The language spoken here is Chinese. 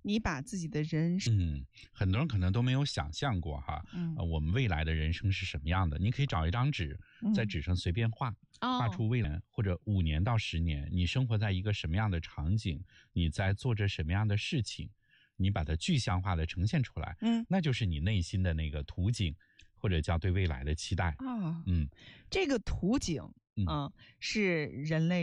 你把自己的人生，很多人可能都没有想象过哈，我们未来的人生是什么样的。你可以找一张纸，在纸上随便画，画出未来或者5年到10年，你生活在一个什么样的场景，你在做着什么样的事情，你把它具象化的呈现出来，那就是你内心的那个图景，或者叫对未来的期待。 这个图景是人类